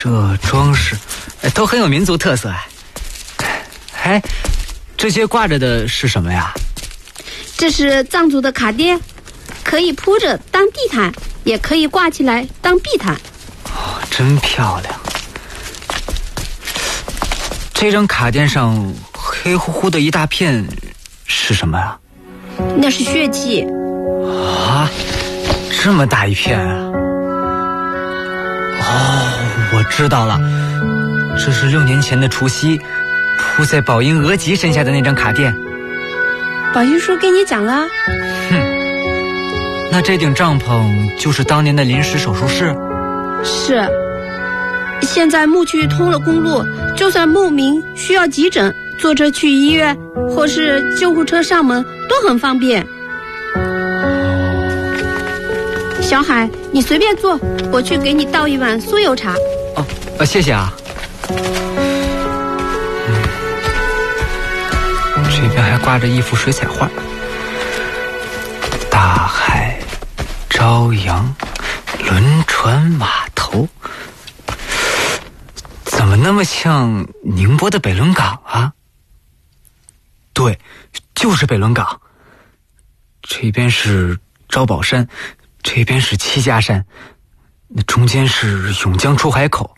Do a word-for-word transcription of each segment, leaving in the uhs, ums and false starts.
这装饰都很有民族特色哎。哎，这些挂着的是什么呀？ 这是藏族的卡垫，可以铺着当地毯，也可以挂起来当壁毯。 哦，真漂亮。这张卡垫上黑乎乎的一大片是什么呀？ 那是血迹。 啊，这么大一片啊！哦，我知道了，这是六年前的除夕铺在宝英额吉身下的那张卡垫。 宝英叔跟你讲了？ 哼，那这顶帐篷就是当年的临时手术室？ 是。现在牧区通了公路，就算牧民需要急诊，坐车去医院或是救护车上门都很方便。小海，你随便坐，我去给你倒一碗酥油茶。 哦，呃，谢谢啊。嗯，这边还挂着一幅水彩画，大海、朝阳、轮船码头，怎么那么像宁波的北仑港啊？对，就是北仑港。这边是招宝山，这边是七家山，那中间是永江出海口。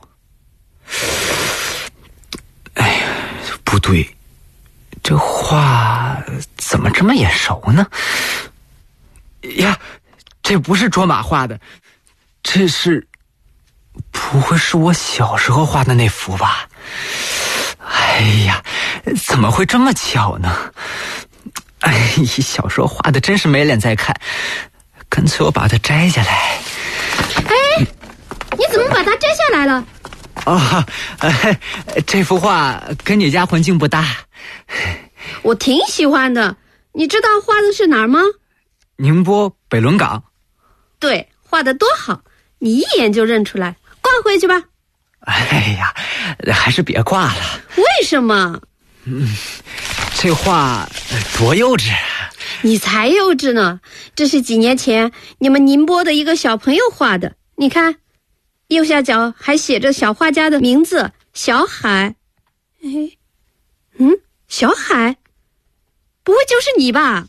哎呀，不对，这画怎么这么眼熟呢？呀，这不是卓玛画的，这是，不会是我小时候画的那幅吧？哎呀，怎么会这么巧呢？哎呀，小时候画的真是没脸再看，干脆我把它摘下来。 哎，你怎么把它摘下来了？ 哦，哎，这幅画跟你家环境不搭。 我挺喜欢的。你知道画的是哪儿吗？ 宁波北仑港。 对，画的多好，你一眼就认出来。挂回去吧。 哎呀，还是别挂了。 为什么？ 嗯，这画多幼稚。 你才幼稚呢，这是几年前你们宁波的一个小朋友画的。你看，右下角还写着小画家的名字，小海。哎，嗯，小海，不会就是你吧？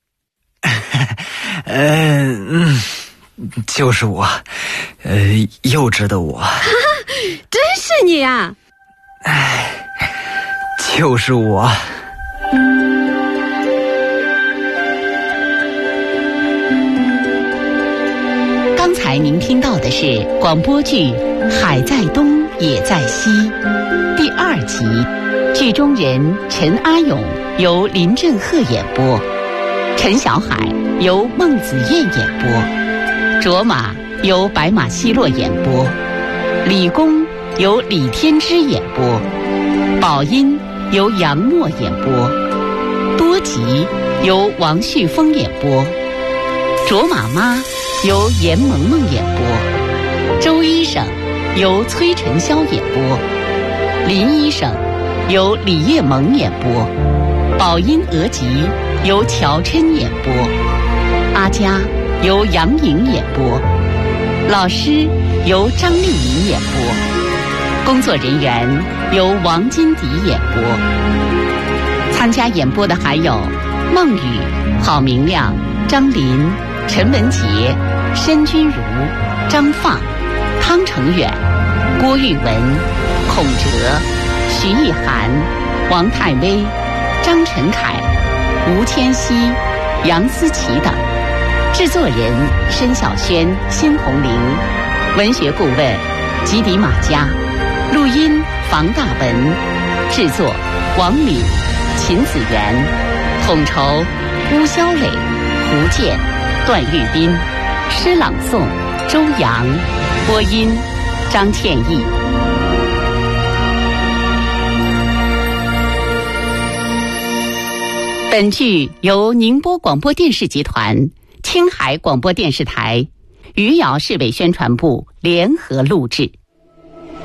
呃嗯，就是我，呃，幼稚的我。 真是你啊！ 哎，就是我。 刚才您听到的是广播剧《海在东也在西》第二集，剧中人陈阿勇由林振赫演播，陈小海由孟子燕演播，卓玛由白马奚落演播，李公由李天之演播，宝音由杨默演播，多吉由王旭峰演播，卓玛妈由严萌萌演播，周医生由崔晨霄演播，林医生由李叶萌演播，宝音额吉由乔琛演播，阿佳由杨颖演播，老师由张丽颖演播，工作人员由王金迪演播。参加演播的还有孟雨、郝明亮、张林、陈文杰、申君如、张放、汤成远、郭玉文、孔哲、徐艺涵、王泰威、张晨凯、吴千熙、杨思琪等。制作人申小轩、辛红玲，文学顾问吉迪马佳，录音房大文，制作王敏、秦子元，统筹乌肖磊、胡健、段玉斌，诗朗诵周阳，播音张倩艺。本剧由宁波广播电视集团、青海广播电视台、余姚市委宣传部联合录制。